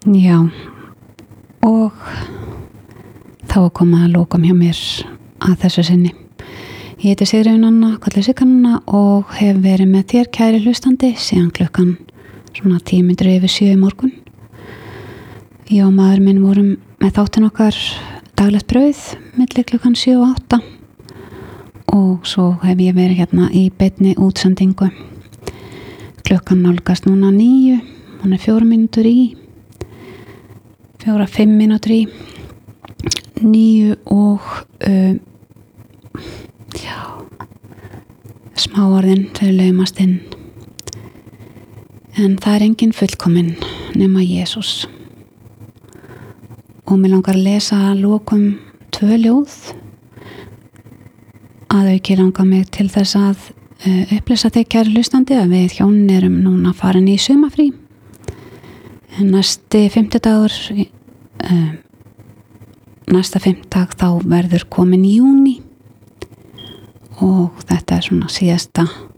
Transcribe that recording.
Já, og þá er komið að lokum hjá mér að þessu sinni. Ég heiti Sigríður Anna, kallið Sigganna og hef verið með þér kæri hlustandi síðan klukkan svona 6:10 í morgun. Ég og maður minn vorum með þáttinn okkar daglegt brauð milli klukkan 7 og 8 og svo hef ég verið hérna í beinni útsendingu. Klukkan nálgast núna 9, hún er 4 mínútur í 4-5 mínútur í 9 og smáorðin þau laumast inn. En það er engin fullkominn nema Jesús. Og mér langar að lesa að lokum 2 ljóð. Að auki langar mig til þess að upplýsa þig kæri hlustandi að við hjónin erum núna farin í sumarfrí. Næsta fimmtag þá verður komin í júní og þetta er svona síðasta